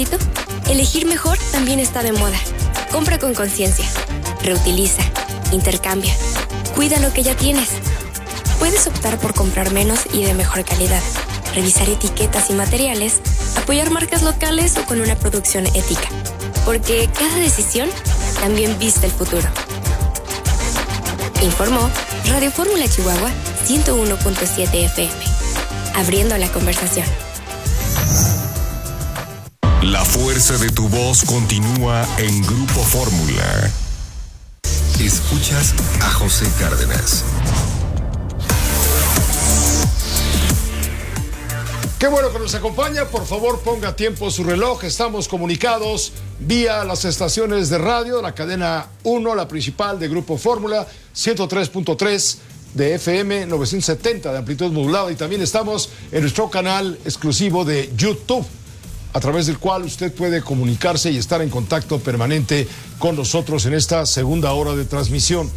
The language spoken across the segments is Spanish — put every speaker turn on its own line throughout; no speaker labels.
Elegir mejor también está de moda. Compra con conciencia. Reutiliza. Intercambia. Cuida lo que ya tienes. Puedes optar por comprar menos y de mejor calidad, revisar etiquetas y materiales, apoyar marcas locales o con una producción ética. Porque cada decisión también viste el futuro. Informó Radio Fórmula Chihuahua 101.7 FM. Abriendo la conversación.
La fuerza de tu voz continúa en Grupo Fórmula. Escuchas a José Cárdenas.
Qué bueno que nos acompaña. Por favor, ponga a tiempo su reloj. Estamos comunicados vía las estaciones de radio, la cadena 1, la principal de Grupo Fórmula, 103.3 de FM, 970 de amplitud modulada, y también estamos en nuestro canal exclusivo de YouTube, a través del cual usted puede comunicarse y estar en contacto permanente con nosotros en esta segunda hora de transmisión.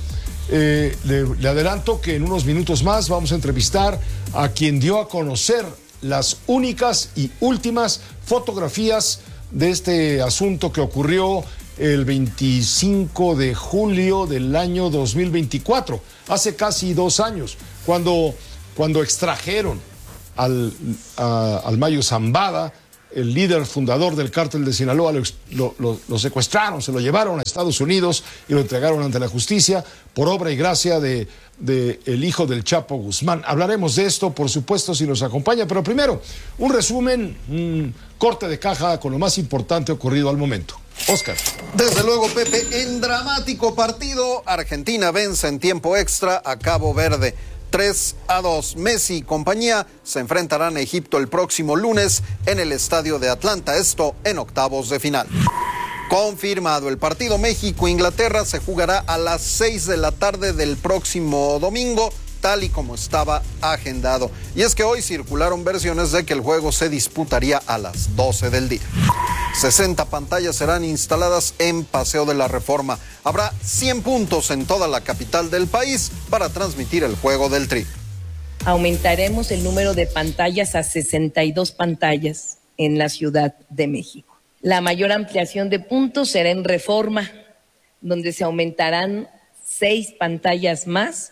Le adelanto que en unos minutos más vamos a entrevistar a quien dio a conocer las únicas y últimas fotografías de este asunto que ocurrió el 25 de julio del año 2024, hace casi 2 años, cuando extrajeron al Mayo Zambada, el líder fundador del cártel de Sinaloa. Lo secuestraron, se lo llevaron a Estados Unidos y lo entregaron ante la justicia por obra y gracia de el hijo del Chapo Guzmán. Hablaremos de esto, por supuesto, si nos acompaña, pero primero, un resumen, un corte de caja con lo más importante ocurrido al momento. Oscar.
Desde luego, Pepe, en dramático partido, Argentina vence en tiempo extra a Cabo Verde. 3-2. Messi y compañía se enfrentarán a Egipto el próximo lunes en el estadio de Atlanta, esto en octavos de final. Confirmado, el partido México-Inglaterra se jugará a las 6 de la tarde del próximo domingo, tal y como estaba agendado. Y es que hoy circularon versiones de que el juego se disputaría a las 12 del día. 60 pantallas serán instaladas en Paseo de la Reforma. Habrá 100 puntos en toda la capital del país para transmitir el juego del Tri.
Aumentaremos el número de pantallas a 62 pantallas en la Ciudad de México. La mayor ampliación de puntos será en Reforma, donde se aumentarán 6 pantallas más,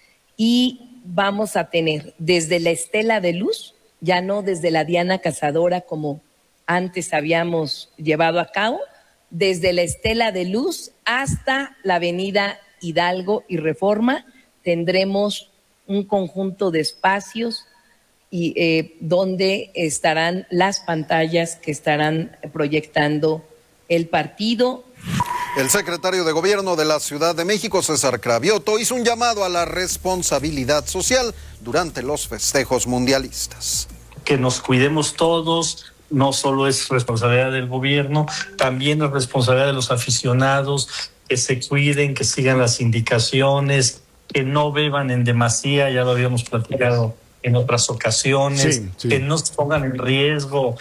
y vamos a tener desde la Estela de Luz, ya no desde la Diana Cazadora como antes habíamos llevado a cabo, desde la Estela de Luz hasta la Avenida Hidalgo y Reforma, tendremos un conjunto de espacios y donde estarán las pantallas que estarán proyectando el partido.
El secretario de Gobierno de la Ciudad de México, César Cravioto, hizo un llamado a la responsabilidad social durante los festejos mundialistas.
Que nos cuidemos todos. No solo es responsabilidad del gobierno, también es responsabilidad de los aficionados, que se cuiden, que sigan las indicaciones, que no beban en demasía, ya lo habíamos platicado en otras ocasiones, sí. Que no se pongan en riesgo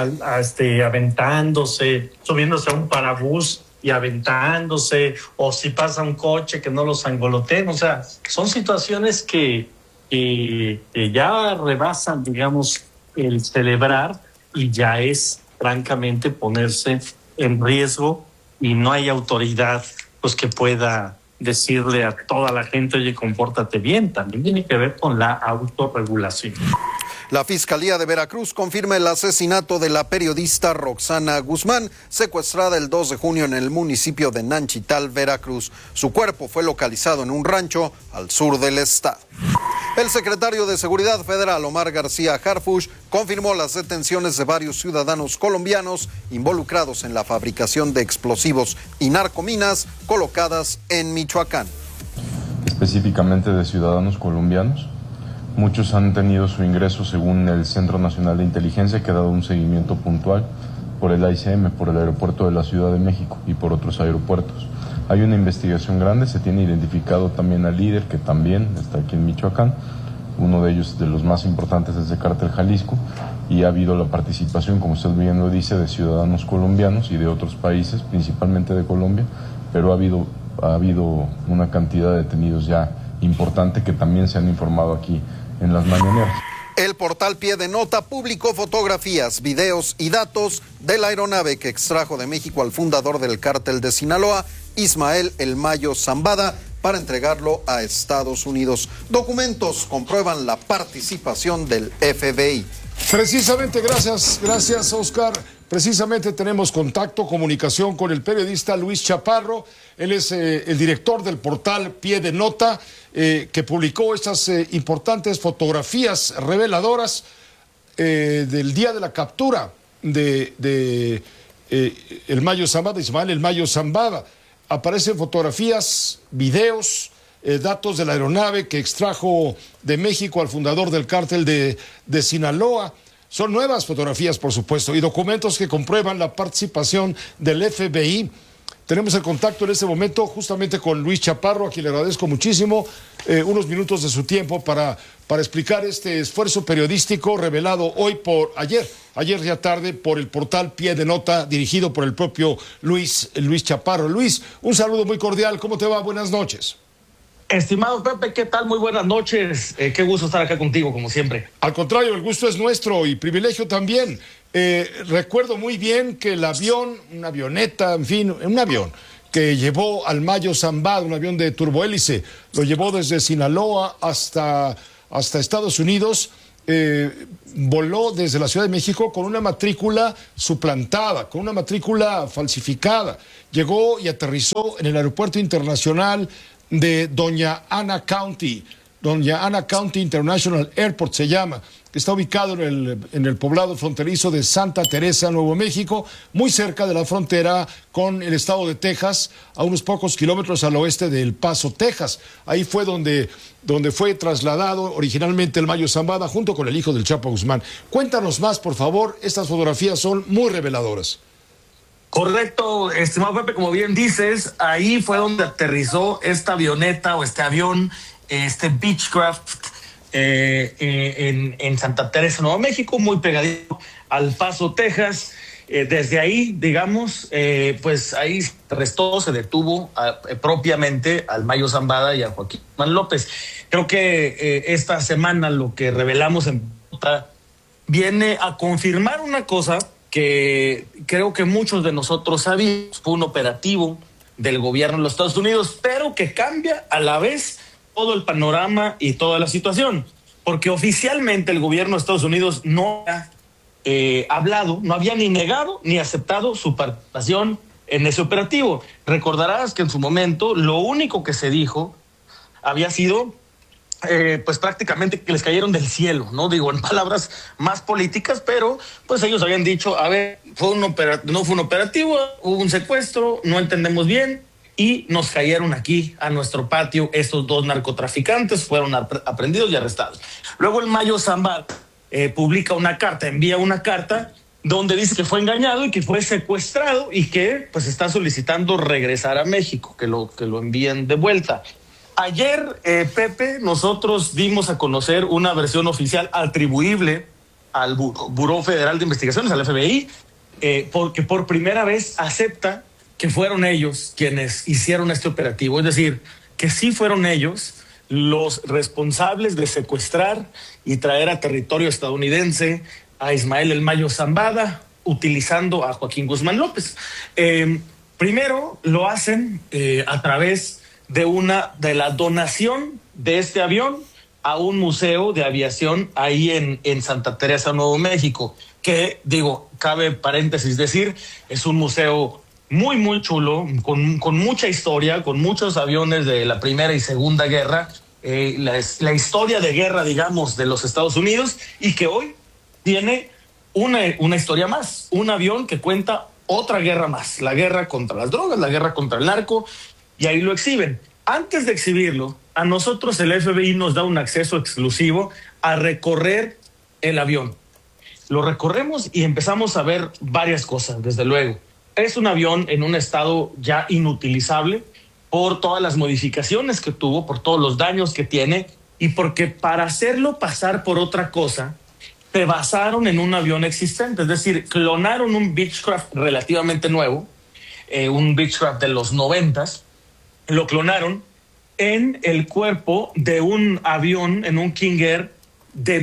aventándose, subiéndose a un parabús y aventándose, o si pasa un coche que no los angoloteen. O sea, son situaciones que ya rebasan, digamos, el celebrar, y ya es francamente ponerse en riesgo, y no hay autoridad pues que pueda decirle a toda la gente, oye, compórtate bien. También tiene que ver con la autorregulación.
La Fiscalía de Veracruz confirma el asesinato de la periodista Roxana Guzmán, secuestrada el 2 de junio en el municipio de Nanchital, Veracruz. Su cuerpo fue localizado en un rancho al sur del estado. El secretario de Seguridad Federal, Omar García Harfuch, confirmó las detenciones de varios ciudadanos colombianos involucrados en la fabricación de explosivos y narcominas colocadas en Michoacán.
Específicamente de ciudadanos colombianos. Muchos han tenido su ingreso según el Centro Nacional de Inteligencia, que ha dado un seguimiento puntual por el AICM, por el aeropuerto de la Ciudad de México y por otros aeropuertos. Hay una investigación grande, se tiene identificado también al líder, que también está aquí en Michoacán. Uno de ellos, de los más importantes, es de Cártel Jalisco, y ha habido la participación, como usted bien lo dice, de ciudadanos colombianos y de otros países, principalmente de Colombia, pero ha habido una cantidad de detenidos ya importante que también se han informado aquí en las mañaneras.
El portal Pie de Nota publicó fotografías, videos y datos de la aeronave que extrajo de México al fundador del cártel de Sinaloa, Ismael El Mayo Zambada, para entregarlo a Estados Unidos. Documentos comprueban la participación del FBI.
Precisamente, gracias Oscar. Precisamente tenemos comunicación con el periodista Luis Chaparro. Él es el director del portal Pie de Nota, que publicó estas importantes fotografías reveladoras del día de la captura de El Mayo Zambada, Ismael El Mayo Zambada. Aparecen fotografías, videos, datos de la aeronave que extrajo de México al fundador del cártel de Sinaloa. Son nuevas fotografías, por supuesto, y documentos que comprueban la participación del FBI. Tenemos el contacto en este momento justamente con Luis Chaparro, a quien le agradezco muchísimo unos minutos de su tiempo para explicar este esfuerzo periodístico revelado ayer ya tarde, por el portal Pie de Nota, dirigido por el propio Luis Chaparro. Luis, un saludo muy cordial. ¿Cómo te va? Buenas noches.
Estimado Pepe, ¿qué tal? Muy buenas noches. Qué gusto estar acá contigo, como siempre.
Al contrario, el gusto es nuestro y privilegio también. Recuerdo muy bien que el avión, una avioneta, en fin, un avión que llevó al Mayo Zambada, un avión de turbohélice, lo llevó desde Sinaloa hasta Estados Unidos, voló desde la Ciudad de México con una matrícula suplantada, con una matrícula falsificada. Llegó y aterrizó en el Aeropuerto Internacional de Doña Ana County International Airport se llama, que está ubicado en el poblado fronterizo de Santa Teresa, Nuevo México, muy cerca de la frontera con el estado de Texas, a unos pocos kilómetros al oeste de El Paso, Texas. Ahí fue donde fue trasladado originalmente el Mayo Zambada junto con el hijo del Chapo Guzmán. Cuéntanos más, por favor, estas fotografías son muy reveladoras.
Correcto, estimado Pepe, como bien dices, ahí fue donde aterrizó esta avioneta o este avión, este Beechcraft, en Santa Teresa, Nuevo México, muy pegadito al Paso, Texas. Desde ahí, digamos, pues ahí se detuvo propiamente al Mayo Zambada y a Joaquín Guzmán López. Creo que esta semana lo que revelamos en viene a confirmar una cosa que creo que muchos de nosotros sabíamos. Fue un operativo del gobierno de los Estados Unidos, pero que cambia a la vez todo el panorama y toda la situación, porque oficialmente el gobierno de Estados Unidos no ha hablado, no había ni negado ni aceptado su participación en ese operativo. Recordarás que en su momento lo único que se dijo había sido pues prácticamente que les cayeron del cielo, ¿no? Digo, en palabras más políticas, pero pues ellos habían dicho, a ver, no fue un operativo, hubo un secuestro, no entendemos bien, y nos cayeron aquí a nuestro patio estos dos narcotraficantes, fueron aprehendidos y arrestados. Luego el Mayo Zambada publica una carta, envía una carta donde dice que fue engañado y que fue secuestrado y que pues está solicitando regresar a México, que lo envíen de vuelta. Ayer, Pepe, nosotros dimos a conocer una versión oficial atribuible al Buró Federal de Investigaciones, al FBI, porque por primera vez acepta que fueron ellos quienes hicieron este operativo. Es decir, que sí fueron ellos los responsables de secuestrar y traer a territorio estadounidense a Ismael El Mayo Zambada, utilizando a Joaquín Guzmán López. Primero lo hacen a través de la donación de este avión a un museo de aviación ahí en Santa Teresa, Nuevo México, que, digo, cabe paréntesis decir, es un museo muy, muy chulo, con mucha historia, con muchos aviones de la Primera y Segunda Guerra, la historia de guerra, digamos, de los Estados Unidos, y que hoy tiene una historia más, un avión que cuenta otra guerra más, la guerra contra las drogas, la guerra contra el narco, y ahí lo exhiben. Antes de exhibirlo, a nosotros el FBI nos da un acceso exclusivo a recorrer el avión. Lo recorremos y empezamos a ver varias cosas, desde luego. Es un avión en un estado ya inutilizable por todas las modificaciones que tuvo, por todos los daños que tiene, y porque para hacerlo pasar por otra cosa, se basaron en un avión existente, es decir, clonaron un Beechcraft relativamente nuevo, un Beechcraft de los 90s, lo clonaron en el cuerpo de un avión, en un King Air de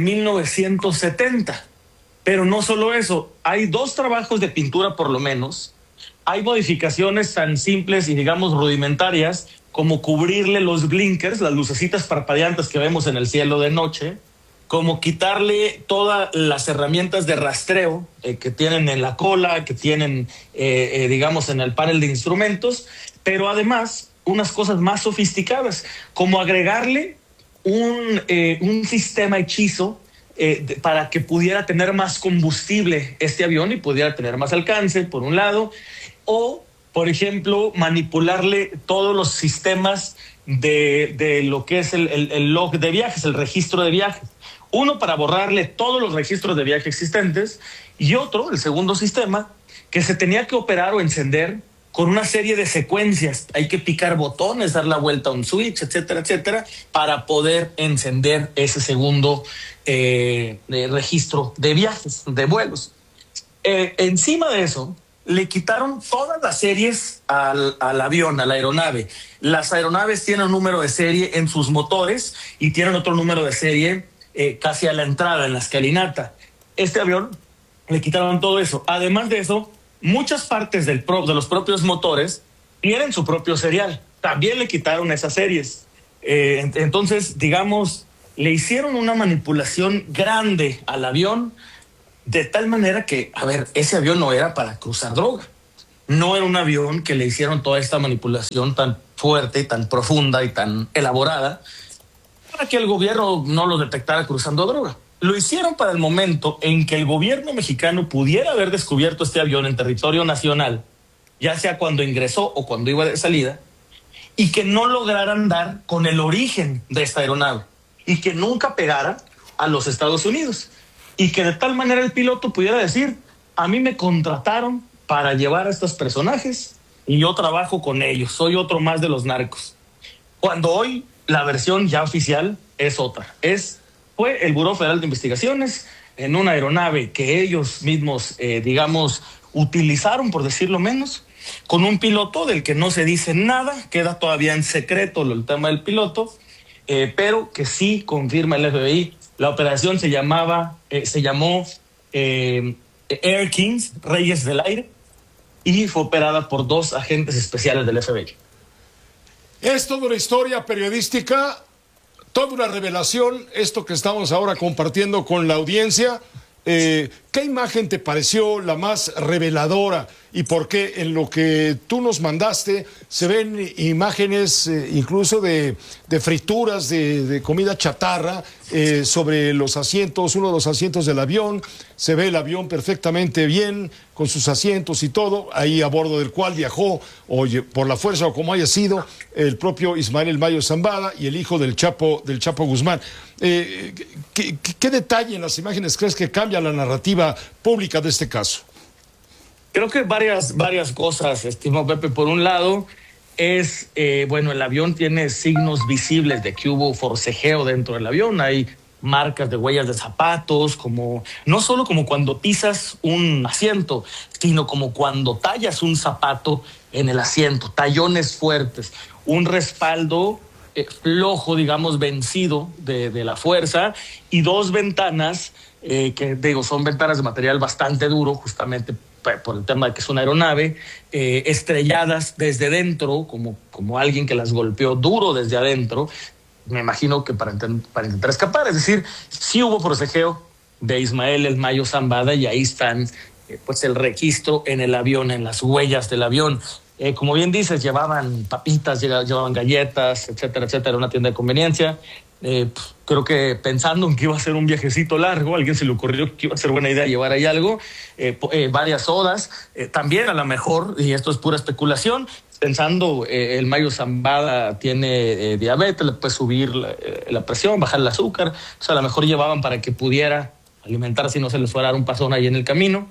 1970. Pero no solo eso, hay 2 trabajos de pintura por lo menos. Hay modificaciones tan simples y digamos rudimentarias como cubrirle los blinkers, las lucecitas parpadeantes que vemos en el cielo de noche, como quitarle todas las herramientas de rastreo que tienen en la cola, que tienen, digamos, en el panel de instrumentos, pero además unas cosas más sofisticadas, como agregarle un sistema hechizo para que pudiera tener más combustible este avión y pudiera tener más alcance, por un lado, o, por ejemplo, manipularle todos los sistemas de lo que es el log de viajes, el registro de viajes. Uno para borrarle todos los registros de viaje existentes y otro, el segundo sistema, que se tenía que operar o encender con una serie de secuencias. Hay que picar botones, dar la vuelta a un switch, etcétera, etcétera, para poder encender ese segundo registro de viajes, de vuelos. Encima de eso, le quitaron todas las series al avión, a la aeronave. Las aeronaves tienen un número de serie en sus motores y tienen otro número de serie casi a la entrada, en la escalinata. Este avión le quitaron todo eso. Además de eso, muchas partes de los propios motores tienen su propio serial. También le quitaron esas series. Entonces, digamos, le hicieron una manipulación grande al avión, de tal manera que, a ver, ese avión no era para cruzar droga. No era un avión que le hicieron toda esta manipulación tan fuerte, tan profunda y tan elaborada para que el gobierno no lo detectara cruzando droga. Lo hicieron para el momento en que el gobierno mexicano pudiera haber descubierto este avión en territorio nacional, ya sea cuando ingresó o cuando iba de salida, y que no lograran dar con el origen de esta aeronave y que nunca pegara a los Estados Unidos. Y que de tal manera el piloto pudiera decir, a mí me contrataron para llevar a estos personajes y yo trabajo con ellos, soy otro más de los narcos. Cuando hoy la versión ya oficial es otra. Fue el Buró Federal de Investigaciones en una aeronave que ellos mismos, digamos, utilizaron, por decirlo menos, con un piloto del que no se dice nada, queda todavía en secreto el tema del piloto, pero que sí confirma el FBI. La operación se llamó Air Kings, Reyes del Aire, y fue operada por 2 agentes especiales del FBI.
Es toda una historia periodística, toda una revelación, esto que estamos ahora compartiendo con la audiencia. ¿Qué imagen te pareció la más reveladora y por qué? En lo que tú nos mandaste se ven imágenes incluso de frituras, de comida chatarra sobre los asientos, uno de los asientos del avión. Se ve el avión perfectamente bien con sus asientos y todo, ahí a bordo del cual viajó por la fuerza o como haya sido el propio Ismael El Mayo Zambada y el hijo del Chapo Guzmán. ¿Qué detalle en las imágenes crees que cambia la narrativa pública de este caso?
Creo que varias cosas, estimado Pepe. Por un lado, el avión tiene signos visibles de que hubo forcejeo dentro del avión. Hay marcas de huellas de zapatos, no solo como cuando pisas un asiento, sino como cuando tallas un zapato en el asiento, tallones fuertes, un respaldo flojo, digamos, vencido de la fuerza, y 2 ventanas que digo, son ventanas de material bastante duro, justamente por el tema de que es una aeronave, estrelladas desde dentro, como alguien que las golpeó duro desde adentro, me imagino que para intentar escapar. Es decir, sí hubo forcejeo de Ismael El Mayo Zambada, y ahí están pues el registro en el avión, en las huellas del avión. Como bien dices, llevaban papitas, llevaban galletas, etcétera, etcétera, era una tienda de conveniencia. Creo que pensando en que iba a ser un viajecito largo, a alguien se le ocurrió que iba a ser buena idea llevar ahí algo, varias sodas, también a lo mejor, y esto es pura especulación, pensando el Mayo Zambada tiene diabetes, le puede subir la presión, bajar el azúcar, o sea, a lo mejor llevaban para que pudiera alimentarse y no se les fuera a dar un pasón ahí en el camino.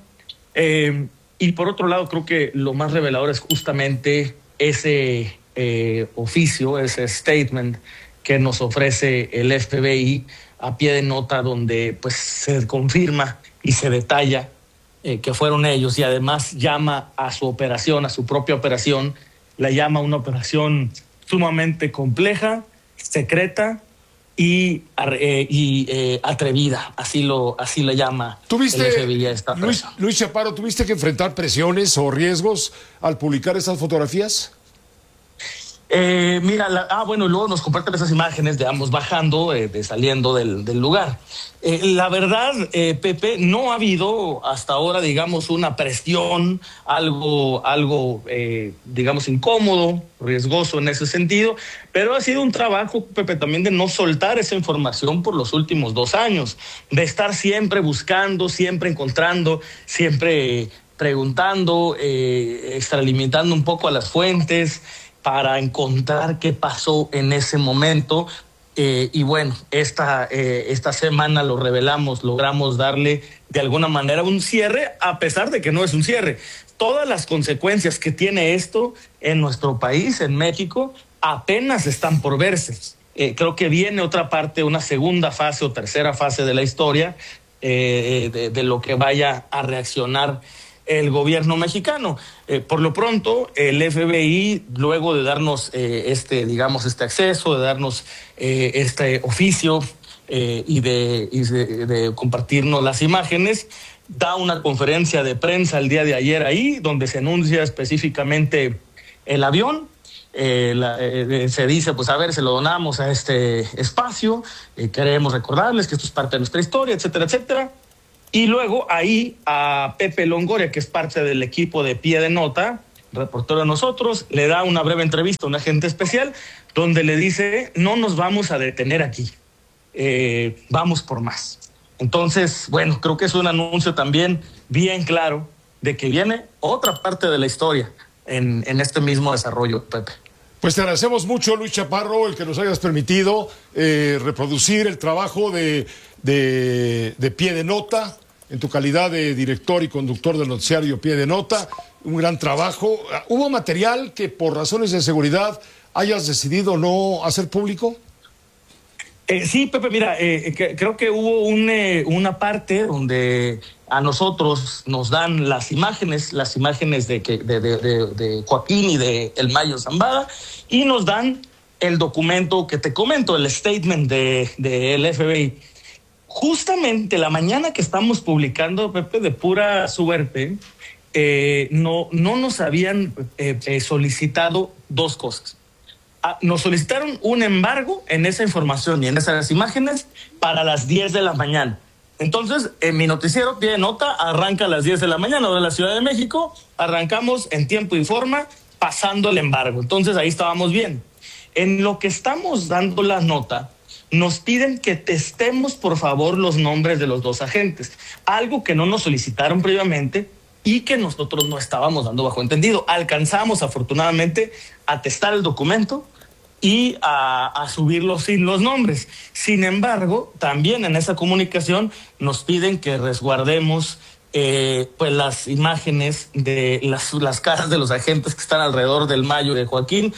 Y por otro lado, creo que lo más revelador es justamente ese oficio, ese statement que nos ofrece el FBI a pie de nota, donde pues se confirma y se detalla que fueron ellos, y además llama a su operación, a su propia operación, la llama una operación sumamente compleja, secreta, y atrevida, así le llama el FBI a esta persona.
Luis Chaparro, ¿tuviste que enfrentar presiones o riesgos al publicar estas fotografías?
Bueno, luego nos comparten esas imágenes de ambos bajando, saliendo del lugar. La verdad, Pepe, no ha habido hasta ahora, digamos, una presión, algo digamos, incómodo, riesgoso en ese sentido, pero ha sido un trabajo, Pepe, también de no soltar esa información por los últimos 2 años, de estar siempre buscando, siempre encontrando, siempre preguntando, extralimitando un poco a las fuentes, para encontrar qué pasó en ese momento. Y bueno, esta semana lo revelamos, logramos darle de alguna manera un cierre, a pesar de que no es un cierre. Todas las consecuencias que tiene esto en nuestro país, en México, apenas están por verse. Creo que viene otra parte, una segunda fase o tercera fase de la historia, de lo que vaya a reaccionar el gobierno mexicano. Por lo pronto, el FBI, luego de darnos este acceso, de darnos este oficio y de compartirnos las imágenes, da una conferencia de prensa el día de ayer ahí, donde se anuncia específicamente el avión. Se dice, pues a ver, se lo donamos a este espacio, queremos recordarles que esto es parte de nuestra historia, etcétera, etcétera. Y luego ahí a Pepe Longoria, que es parte del equipo de Pie de Nota, reportero de nosotros, le da una breve entrevista a un agente especial donde le dice, no nos vamos a detener aquí, vamos por más. Entonces, bueno, creo que es un anuncio también bien claro de que viene otra parte de la historia en este mismo desarrollo, Pepe.
Pues te agradecemos mucho, Luis Chaparro, el que nos hayas permitido reproducir el trabajo de Pie de Nota, en tu calidad de director y conductor del noticiario Pie de Nota. Un gran trabajo. ¿Hubo material que por razones de seguridad hayas decidido no hacer público?
Sí, Pepe, mira, creo que hubo una parte donde a nosotros nos dan las imágenes de Joaquín y de El Mayo Zambada, y nos dan el documento que te comento, el statement del FBI. Justamente la mañana que estamos publicando, Pepe, de pura suerte, no nos habían solicitado 2 cosas. Nos solicitaron un embargo en esa información y en esas imágenes para las 10 de la mañana. Entonces, en mi noticiero Pie de Nota arranca a las 10 de la mañana, hora de la Ciudad de México. Arrancamos en tiempo y forma, pasando el embargo. Entonces, ahí estábamos bien. En lo que estamos dando la nota, nos piden que testemos, por favor, los nombres de los 2 agentes. Algo que no nos solicitaron previamente y que nosotros no estábamos dando bajo entendido. Alcanzamos, afortunadamente, a testar el documento y a subirlo sin los nombres. Sin embargo, también en esa comunicación nos piden que resguardemos pues las imágenes de las caras de los agentes que están alrededor del Mayo y de Joaquín.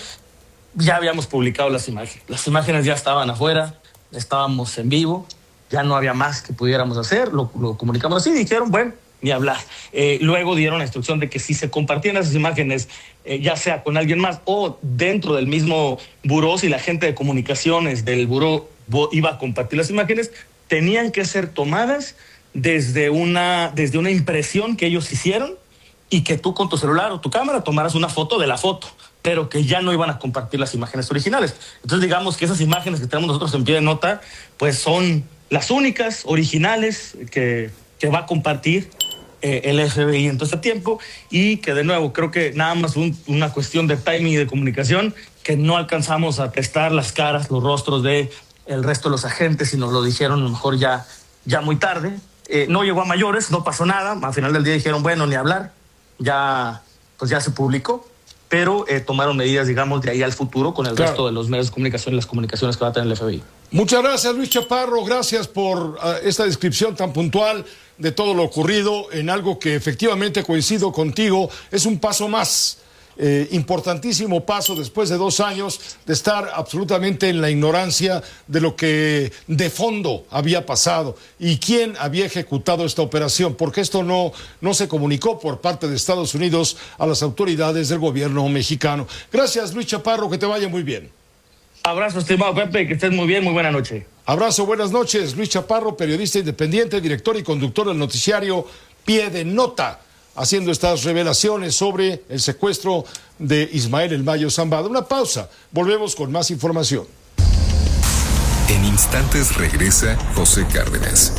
Ya habíamos publicado las imágenes ya estaban afuera, estábamos en vivo, ya no había más que pudiéramos hacer, lo comunicamos así, dijeron, bueno, ni hablar. Luego dieron la instrucción de que si se compartían esas imágenes, ya sea con alguien más o dentro del mismo buró, si la gente de comunicaciones del buró iba a compartir las imágenes, tenían que ser tomadas desde una impresión que ellos hicieron y que tú con tu celular o tu cámara tomaras una foto de la foto, pero que ya no iban a compartir las imágenes originales. Entonces digamos que esas imágenes que tenemos nosotros en Pie de Nota, pues son las únicas originales que va a compartir el FBI en todo este tiempo, y que de nuevo creo que nada más una cuestión de timing y de comunicación, que no alcanzamos a testar las caras, los rostros de el resto de los agentes y nos lo dijeron a lo mejor ya muy tarde. No llegó a mayores, no pasó nada, al final del día dijeron bueno, ni hablar, ya se publicó, pero tomaron medidas, digamos, de ahí al futuro con el resto de los medios de comunicación y las comunicaciones que va a tener el FBI.
Muchas gracias, Luis Chaparro, gracias por esta descripción tan puntual de todo lo ocurrido en algo que efectivamente, coincido contigo, es un paso más, importantísimo paso después de 2 años de estar absolutamente en la ignorancia de lo que de fondo había pasado y quién había ejecutado esta operación, porque esto no se comunicó por parte de Estados Unidos a las autoridades del gobierno mexicano. Gracias, Luis Chaparro, que te vaya muy bien.
Abrazo, estimado Pepe, que estés muy bien, muy buena noche.
Abrazo, buenas noches. Luis Chaparro, periodista independiente, director y conductor del noticiario Pie de Nota, haciendo estas revelaciones sobre el secuestro de Ismael El Mayo Zambada. Una pausa, volvemos con más información.
En instantes regresa José Cárdenas.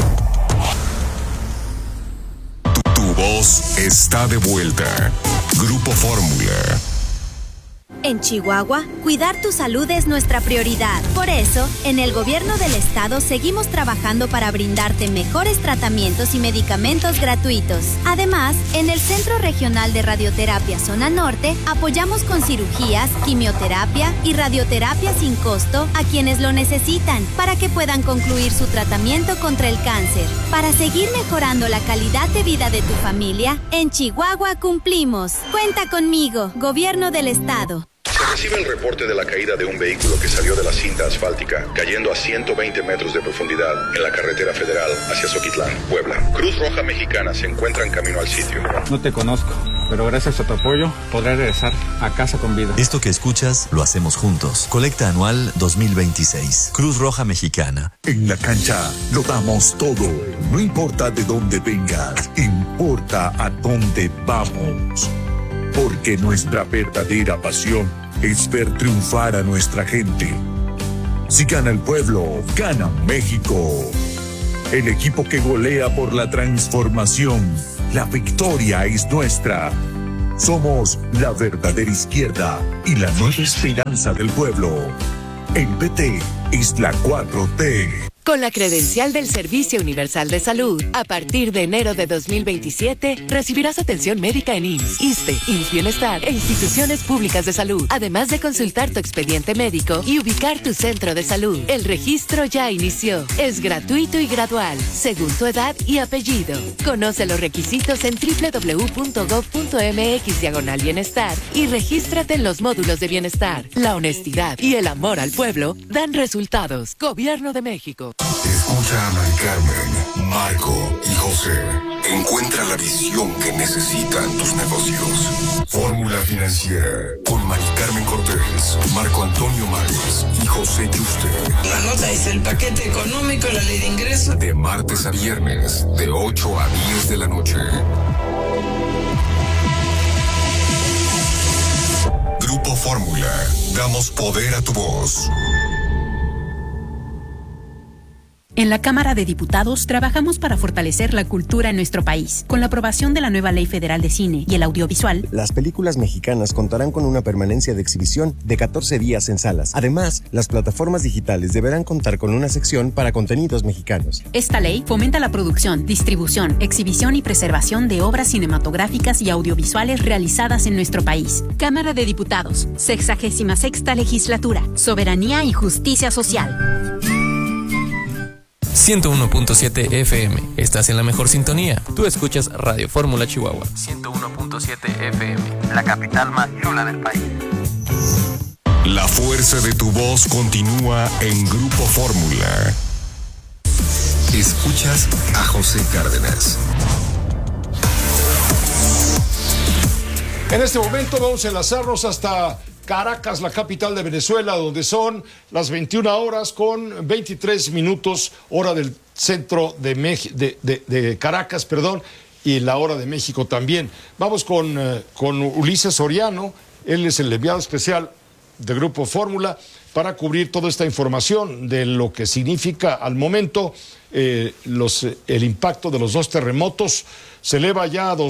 Tu voz está de vuelta. Grupo Fórmula.
En Chihuahua, cuidar tu salud es nuestra prioridad. Por eso, en el gobierno del estado seguimos trabajando para brindarte mejores tratamientos y medicamentos gratuitos. Además, en el Centro Regional de Radioterapia Zona Norte, apoyamos con cirugías, quimioterapia y radioterapia sin costo a quienes lo necesitan para que puedan concluir su tratamiento contra el cáncer. Para seguir mejorando la calidad de vida de tu familia, en Chihuahua cumplimos. Cuenta conmigo, Gobierno del Estado.
Se recibe el reporte de la caída de un vehículo que salió de la cinta asfáltica, cayendo a 120 metros de profundidad en la carretera federal hacia Zoquitlán, Puebla. Cruz Roja Mexicana se encuentra en camino al sitio.
No te conozco, pero gracias a tu apoyo podré regresar a casa con vida.
Esto que escuchas lo hacemos juntos. Colecta anual 2026. Cruz Roja Mexicana.
En la cancha lo damos todo. No importa de dónde vengas, importa a dónde vamos. Porque nuestra verdadera pasión es ver triunfar a nuestra gente. Si gana el pueblo, gana México. El equipo que golea por la transformación. La victoria es nuestra. Somos la verdadera izquierda y la nueva esperanza del pueblo. El PT es la 4T.
Con la credencial del Servicio Universal de Salud, a partir de enero de 2027, recibirás atención médica en IMSS, ISSSTE, IMSS Bienestar e instituciones públicas de salud, además de consultar tu expediente médico y ubicar tu centro de salud. El registro ya inició. Es gratuito y gradual, según tu edad y apellido. Conoce los requisitos en www.gov.mx/bienestar y regístrate en los módulos de bienestar. La honestidad y el amor al pueblo dan resultados. Gobierno de México.
Escucha a Mari Carmen, Marco y José. Encuentra la visión que necesitan tus negocios. Fórmula Financiera con Mari Carmen Cortés, Marco Antonio Mares y José Yuste.
La nota es el paquete económico, la ley de ingresos.
De martes a viernes, de 8 a 10 de la noche. Grupo Fórmula. Damos poder a tu voz.
En la Cámara de Diputados trabajamos para fortalecer la cultura en nuestro país. Con la aprobación de la nueva Ley Federal de Cine y el Audiovisual,
las películas mexicanas contarán con una permanencia de exhibición de 14 días en salas. Además, las plataformas digitales deberán contar con una sección para contenidos mexicanos.
Esta ley fomenta la producción, distribución, exhibición y preservación de obras cinematográficas y audiovisuales realizadas en nuestro país. Cámara de Diputados, 66ª Legislatura, Soberanía y Justicia Social.
101.7 FM. Estás en la mejor sintonía. Tú escuchas Radio Fórmula Chihuahua.
101.7 FM. La capital más chula del país.
La fuerza de tu voz continúa en Grupo Fórmula. Escuchas a José Cárdenas.
En este momento vamos a enlazarnos hasta Caracas, la capital de Venezuela, donde son las 21 horas con 23 minutos, hora del centro de Caracas, y la hora de México también. Vamos con Ulises Soriano, él es el enviado especial de Grupo Fórmula para cubrir toda esta información de lo que significa al momento el impacto de los dos terremotos. Se eleva ya a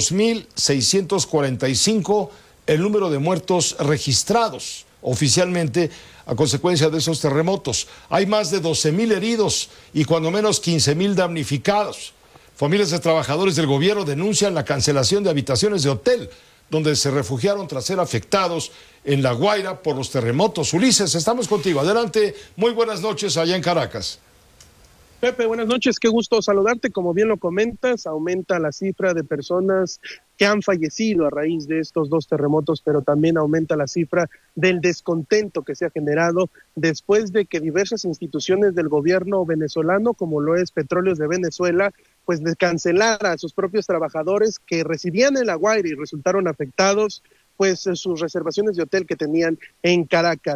2.645 el número de muertos registrados oficialmente a consecuencia de esos terremotos. Hay más de 12,000 heridos y cuando menos 15,000 damnificados. Familias de trabajadores del gobierno denuncian la cancelación de habitaciones de hotel donde se refugiaron tras ser afectados en La Guaira por los terremotos. Ulises, estamos contigo. Adelante, muy buenas noches allá en Caracas.
Pepe, buenas noches, qué gusto saludarte. Como bien lo comentas, aumenta la cifra de personas que han fallecido a raíz de estos dos terremotos, pero también aumenta la cifra del descontento que se ha generado después de que diversas instituciones del gobierno venezolano, como lo es Petróleos de Venezuela, pues cancelara a sus propios trabajadores que residían en La Guaira y resultaron afectados, pues sus reservaciones de hotel que tenían en Caracas.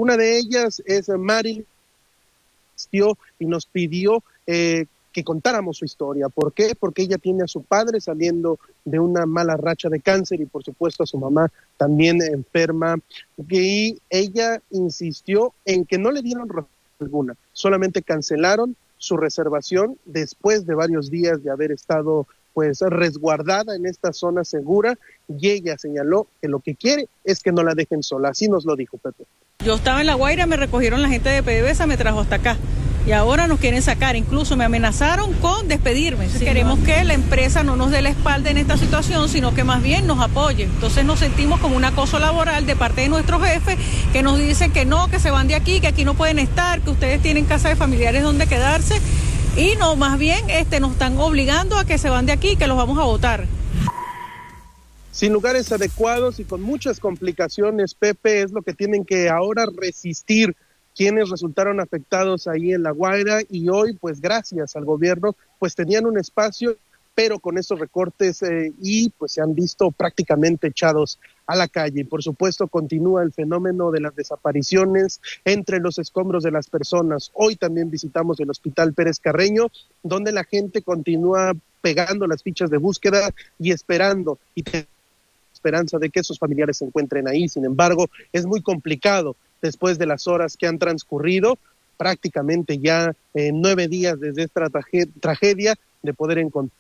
Una de ellas es Marilyn, y nos pidió que contáramos su historia. ¿Por qué? Porque ella tiene a su padre saliendo de una mala racha de cáncer y por supuesto a su mamá también enferma, y ella insistió en que no le dieron razón alguna, solamente cancelaron su reservación después de varios días de haber estado pues resguardada en esta zona segura, y ella señaló que lo que quiere es que no la dejen sola. Así nos lo dijo Pepe.
Yo estaba en La Guaira, me recogieron la gente de PDVSA, me trajo hasta acá y ahora nos quieren sacar, incluso me amenazaron con despedirme. Sí, queremos que la empresa no nos dé la espalda en esta situación, sino que más bien nos apoye. Entonces nos sentimos como un acoso laboral de parte de nuestro jefe, que nos dice que no, que se van de aquí, que aquí no pueden estar, que ustedes tienen casa de familiares donde quedarse, y no, más bien nos están obligando a que se van de aquí, que los vamos a votar.
Sin lugares adecuados y con muchas complicaciones, Pepe, es lo que tienen que ahora resistir quienes resultaron afectados ahí en La Guaira, y hoy, pues gracias al gobierno, pues tenían un espacio, pero con estos recortes y pues se han visto prácticamente echados a la calle. Y por supuesto continúa el fenómeno de las desapariciones entre los escombros de las personas. Hoy también visitamos el Hospital Pérez Carreño, donde la gente continúa pegando las fichas de búsqueda y esperando y esperanza de que sus familiares se encuentren ahí. Sin embargo, es muy complicado después de las horas que han transcurrido, prácticamente ya 9 días desde esta tragedia, de poder encontrar.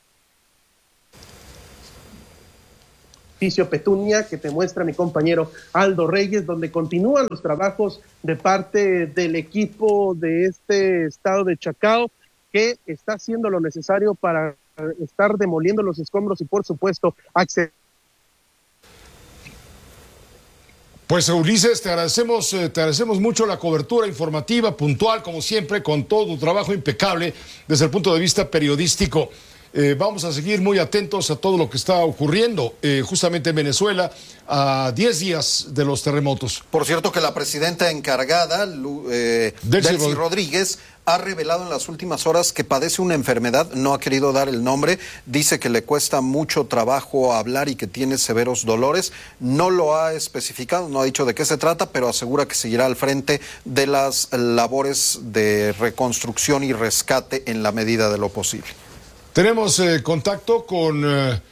Petunia, que te muestra mi compañero Aldo Reyes, donde continúan los trabajos de parte del equipo de este estado de Chacao, que está haciendo lo necesario para estar demoliendo los escombros y por supuesto acceder.
Pues Ulises, te agradecemos mucho la cobertura informativa, puntual, como siempre, con todo tu trabajo impecable desde el punto de vista periodístico. Vamos a seguir muy atentos a todo lo que está ocurriendo justamente en Venezuela a 10 días de los terremotos.
Por cierto que la presidenta encargada, Delcy Rodríguez, ha revelado en las últimas horas que padece una enfermedad, no ha querido dar el nombre, dice que le cuesta mucho trabajo hablar y que tiene severos dolores, no lo ha especificado, no ha dicho de qué se trata, pero asegura que seguirá al frente de las labores de reconstrucción y rescate en la medida de lo posible.
Tenemos contacto con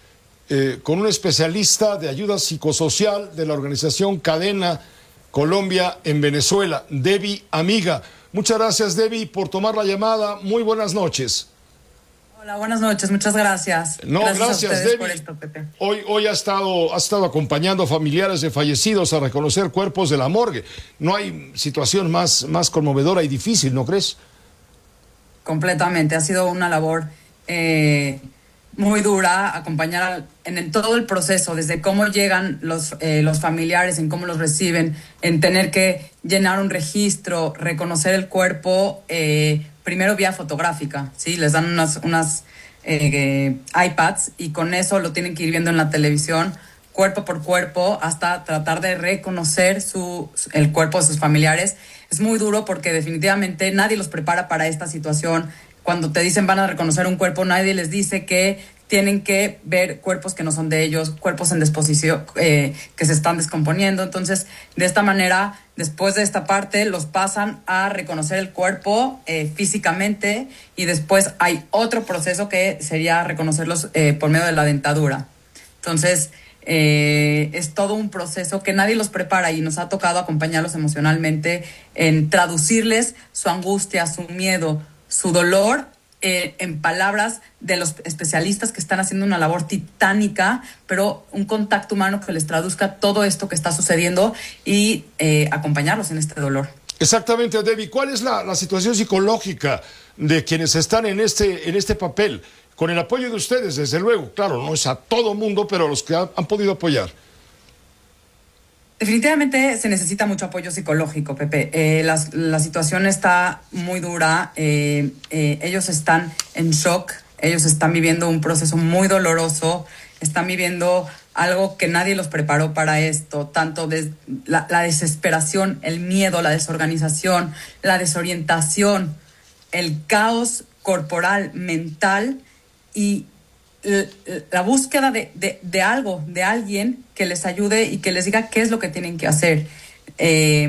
un especialista de ayuda psicosocial de la organización Cadena Colombia en Venezuela, Debbie Amiga. Muchas gracias, Debbie, por tomar la llamada. Muy buenas noches.
Hola, buenas noches, muchas gracias.
No, gracias Debbie.
Por esto, Pepe.
Hoy has estado acompañando a familiares de fallecidos a reconocer cuerpos de la morgue. No hay situación más conmovedora y difícil, ¿no crees?
Completamente, ha sido una labor muy dura, acompañar en todo el proceso, desde cómo llegan los familiares, en cómo los reciben, en tener que llenar un registro, reconocer el cuerpo, primero vía fotográfica, ¿sí? Les dan unas iPads y con eso lo tienen que ir viendo en la televisión, cuerpo por cuerpo, hasta tratar de reconocer el cuerpo de sus familiares. Es muy duro porque definitivamente nadie los prepara para esta situación. Cuando te dicen van a reconocer un cuerpo, nadie les dice que tienen que ver cuerpos que no son de ellos, cuerpos en desposición, que se están descomponiendo. Entonces, de esta manera, después de esta parte, los pasan a reconocer el cuerpo físicamente, y después hay otro proceso que sería reconocerlos por medio de la dentadura. Entonces, es todo un proceso que nadie los prepara, y nos ha tocado acompañarlos emocionalmente en traducirles su angustia, su miedo, su dolor en palabras de los especialistas que están haciendo una labor titánica, pero un contacto humano que les traduzca todo esto que está sucediendo y acompañarlos en este dolor.
Exactamente, Debbie. ¿Cuál es la situación psicológica de quienes están en este papel? Con el apoyo de ustedes, desde luego. Claro, no es a todo mundo, pero los que han podido apoyar.
Definitivamente se necesita mucho apoyo psicológico, Pepe. La situación está muy dura. Ellos están en shock. Ellos están viviendo un proceso muy doloroso. Están viviendo algo que nadie los preparó para esto. Tanto la desesperación, el miedo, la desorganización, la desorientación, el caos corporal, mental y la búsqueda de algo, de alguien que les ayude y que les diga qué es lo que tienen que hacer. De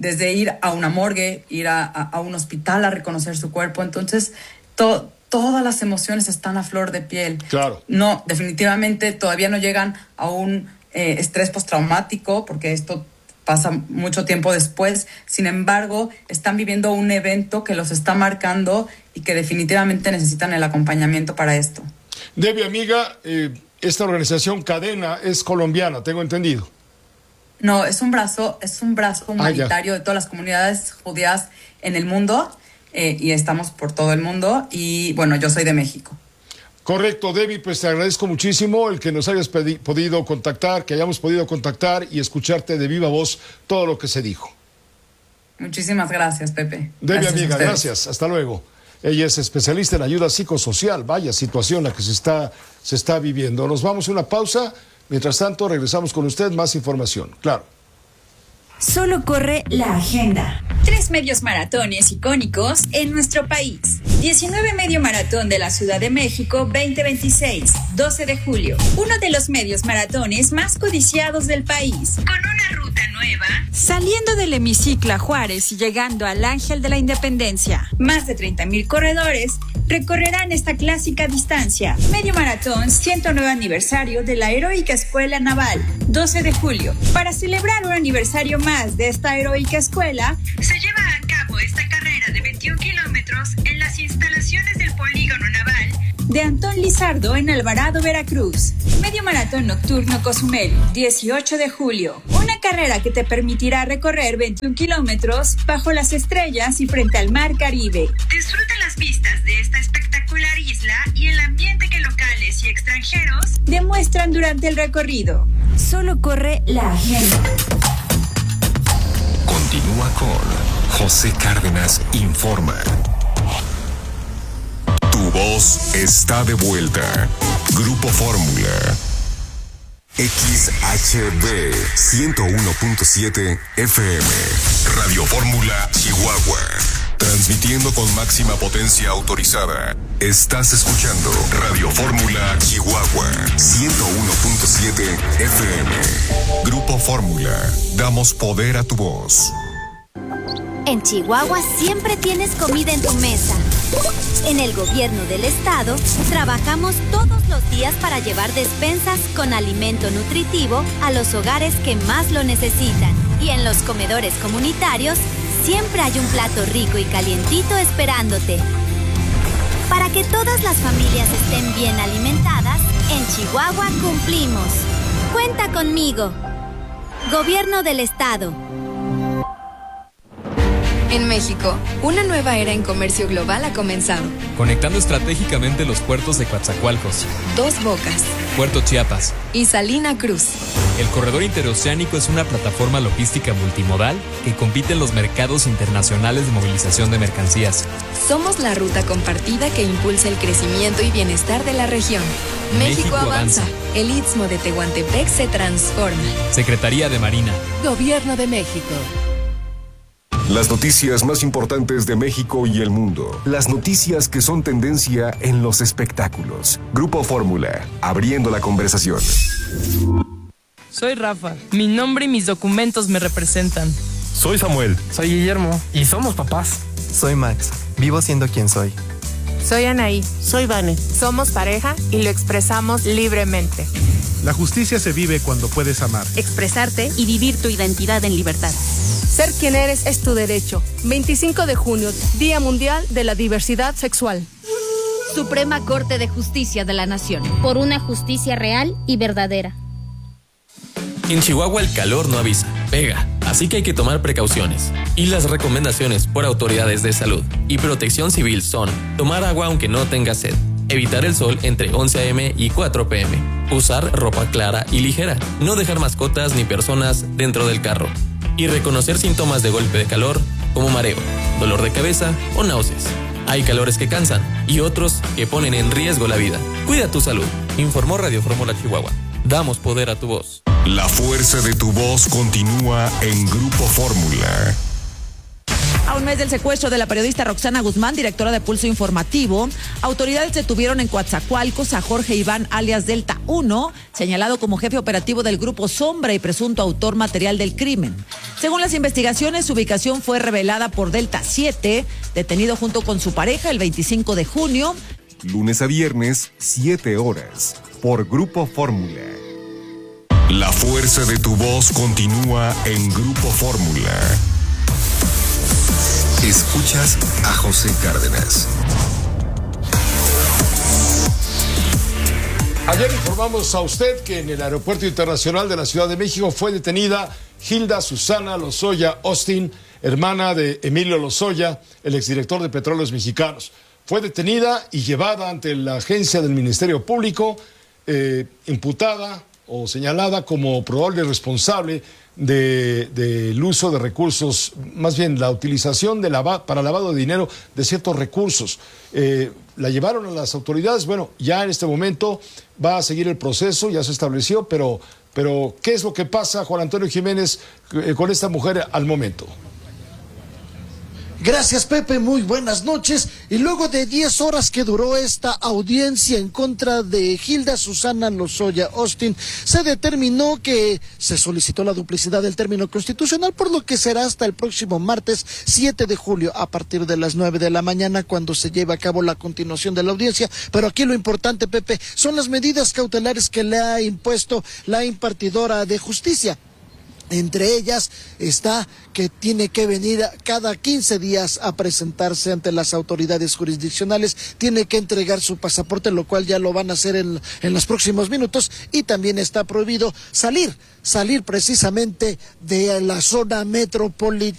desde ir a una morgue, ir a un hospital a reconocer su cuerpo. Entonces, todas las emociones están a flor de piel.
Claro.
No, definitivamente todavía no llegan a un estrés postraumático, porque esto pasa mucho tiempo después. Sin embargo, están viviendo un evento que los está marcando y que definitivamente necesitan el acompañamiento para esto.
Debbie, amiga, esta organización Cadena es colombiana, tengo entendido.
No, es un brazo humanitario de todas las comunidades judías en el mundo, y estamos por todo el mundo, y bueno, yo soy de México.
Correcto, Debbie, pues te agradezco muchísimo el que nos hayas podido contactar, que hayamos podido contactar y escucharte de viva voz todo lo que se dijo.
Muchísimas gracias, Pepe.
Debbie, amiga, gracias, hasta luego. Ella es especialista en ayuda psicosocial, vaya situación la que se está viviendo. Nos vamos a una pausa, mientras tanto regresamos con usted, más información, claro.
Solo corre la agenda. 3 medios maratones icónicos en nuestro país. 19 Medio Maratón de la Ciudad de México 2026, 12 de julio. Uno de los medios maratones más codiciados del país. Con una ruta nueva. Saliendo del hemiciclo a Juárez y llegando al Ángel de la Independencia. Más de 30,000 corredores recorrerán esta clásica distancia. Medio Maratón 109 aniversario de la Heroica Escuela Naval, 12 de julio. Para celebrar un aniversario más de esta heroica escuela, se lleva a cabo esta carrera de 21 kilómetros en las instalaciones del Polígono Naval de Antón Lizardo en Alvarado, Veracruz. Medio Maratón Nocturno Cozumel, 18 de julio. Una carrera que te permitirá recorrer 21 kilómetros bajo las estrellas y frente al mar Caribe. Disfruta las vistas de esta espectacular isla y el ambiente que locales y extranjeros demuestran durante el recorrido. Solo corre la agenda.
Continúa con José Cárdenas Informa. Tu voz está de vuelta. Grupo Fórmula. XHB 101.7 FM. Radio Fórmula Chihuahua. Transmitiendo con máxima potencia autorizada. Estás escuchando Radio Fórmula Chihuahua 101.7 FM. Grupo Fórmula. Damos poder a tu voz.
En Chihuahua siempre tienes comida en tu mesa. En el gobierno del estado trabajamos todos los días para llevar despensas con alimento nutritivo a los hogares que más lo necesitan. Y en los comedores comunitarios siempre hay un plato rico y calientito esperándote. Para que todas las familias estén bien alimentadas, en Chihuahua cumplimos. Cuenta conmigo. Gobierno del estado.
En México, una nueva era en comercio global ha comenzado.
Conectando estratégicamente los puertos de Coatzacoalcos,
Dos Bocas,
Puerto Chiapas
y Salina Cruz.
El corredor interoceánico es una plataforma logística multimodal que compite en los mercados internacionales de movilización de mercancías.
Somos la ruta compartida que impulsa el crecimiento y bienestar de la región. México avanza. El Istmo de Tehuantepec se transforma.
Secretaría de Marina.
Gobierno de México.
Las noticias más importantes de México y el mundo. Las noticias que son tendencia en los espectáculos. Grupo Fórmula, abriendo la conversación.
Soy Rafa. Mi nombre y mis documentos me representan.
Soy Samuel.
Soy Guillermo.
Y somos papás.
Soy Max. Vivo siendo quien soy.
Soy Anaí.
Soy Vane.
Somos pareja y lo expresamos libremente.
La justicia se vive cuando puedes amar,
expresarte y vivir tu identidad en libertad.
Ser quien eres es tu derecho. 25 de junio, Día Mundial de la Diversidad Sexual.
Suprema Corte de Justicia de la Nación. Por una justicia real y verdadera.
En Chihuahua el calor no avisa, pega, así que hay que tomar precauciones. Y las recomendaciones por autoridades de salud y protección civil son: tomar agua aunque no tenga sed, evitar el sol entre 11 a.m. y 4 p.m., usar ropa clara y ligera, no dejar mascotas ni personas dentro del carro, y reconocer síntomas de golpe de calor como mareo, dolor de cabeza o náuseas. Hay calores que cansan y otros que ponen en riesgo la vida. Cuida tu salud. Informó Radio Fórmula Chihuahua. Damos poder a tu voz.
La fuerza de tu voz continúa en Grupo Fórmula.
A un mes del secuestro de la periodista Roxana Guzmán, directora de Pulso Informativo, autoridades detuvieron en Coatzacoalcos a Jorge Iván alias Delta 1, señalado como jefe operativo del Grupo Sombra y presunto autor material del crimen. Según las investigaciones, su ubicación fue revelada por Delta 7, detenido junto con su pareja el 25 de junio.
Lunes a viernes, 7 horas, por Grupo Fórmula. La fuerza de tu voz continúa en Grupo Fórmula. Escuchas a José Cárdenas.
Ayer informamos a usted que en el Aeropuerto Internacional de la Ciudad de México fue detenida Hilda Susana Lozoya Austin, hermana de Emilio Lozoya, el exdirector de Petróleos Mexicanos. Fue detenida y llevada ante la agencia del Ministerio Público, imputada o señalada como probable responsable del uso de recursos, más bien la utilización para lavado de dinero de ciertos recursos. La llevaron a las autoridades. Bueno, ya en este momento va a seguir el proceso, ya se estableció, pero ¿qué es lo que pasa, Juan Antonio Jiménez, con esta mujer al momento?
Gracias, Pepe, muy buenas noches. Y luego de 10 horas que duró esta audiencia en contra de Hilda Susana Lozoya Austin, se determinó que se solicitó la duplicidad del término constitucional, por lo que será hasta el próximo martes 7 de julio a partir de las 9 de la mañana cuando se lleve a cabo la continuación de la audiencia. Pero aquí lo importante, Pepe, son las medidas cautelares que le ha impuesto la impartidora de justicia. Entre ellas está que tiene que venir cada 15 días a presentarse ante las autoridades jurisdiccionales, tiene que entregar su pasaporte, lo cual ya lo van a hacer en los próximos minutos, y también está prohibido salir precisamente de la zona metropolitana.